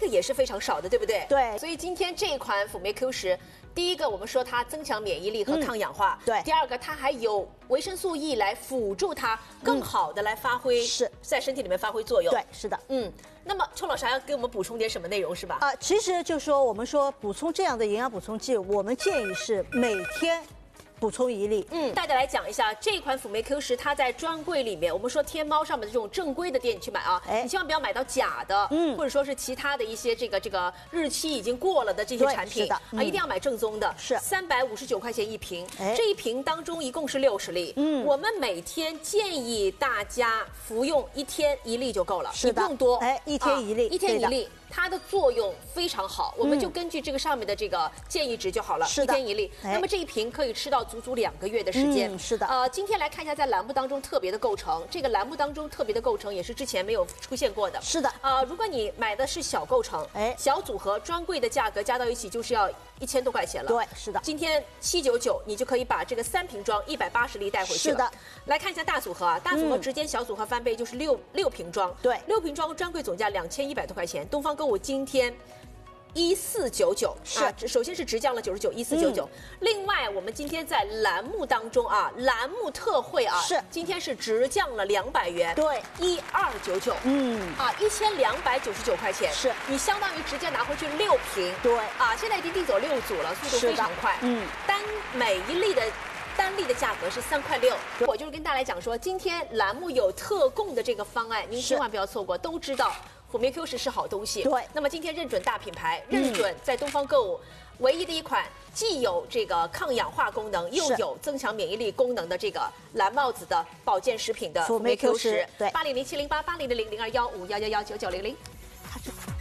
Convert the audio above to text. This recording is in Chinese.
个也是非常少的，对不对？ 对。 所以今天这一款辅酶 Q10，第一个我们说它增强免疫力和抗氧化， 对。 第二个它还有维生素 E 来辅助它更好的来发挥， 是在身体里面发挥作用。 对，是的。 那么邱老师还要给我们补充点什么内容是吧？ 其实就说我们说补充这样的营养补充剂，我们建议是每天补充1粒。 大家来讲一下这款辅酶 Q10，它在专柜里面，我们说天猫上面的这种正规的店你去买啊，你千万不要买到假的，或者说是其他的一些这个日期已经过了的这些产品， 是的， 一定要买正宗的。 是 359块钱一瓶，这一瓶当中一共是60粒。我们每天建议大家服用1天1粒就够了， 是的， 不用多。 1天1粒， 1天1粒。它的作用非常好，我们就根据这个上面的这个建议值就好了，1天1粒。那么这一瓶可以吃到足足2个月的时间。 是的。 今天来看一下在栏目当中特别的构成，这个栏目当中特别的构成也是之前没有出现过的。 是的。 如果你买的是小构成，小组合专柜的价格加到一起就是要1000多块钱了。 对，是的。 今天799，你就可以把这个3瓶装180粒带回去了。 是的。 来看一下大组合啊，大组合直接小组合翻倍就是六瓶装。 对 ，6瓶装专柜总价2100多块钱，东方购物今天1499首先是直降了99，1499。另外，我们今天在栏目当中啊，栏目特惠啊，今天是直降了200元， 对 ，1299，1299块钱， 是你相当于直接拿回去6瓶， 对， 现在已经订走6组了，速度非常快，每一粒的。单粒的价格是3块6，我就是跟大家来讲说，今天栏目有特供的这个方案，您千万不要错过。都知道辅酶 Q10是好东西， 对。 那么今天认准大品牌，认准在东方购物唯一的一款既有这个抗氧化功能，又有增强免疫力功能的这个蓝帽子的保健食品的辅酶 Q10。 对 ，800-708-8000-021511199900。